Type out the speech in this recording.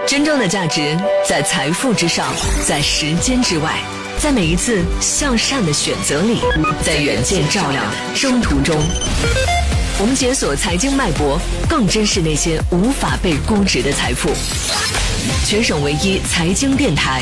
真正的价值在财富之上，在时间之外，在每一次向善的选择里，在远见照亮的征途中。我们解锁财经脉搏，更珍视那些无法被估值的财富。全省唯一财经电台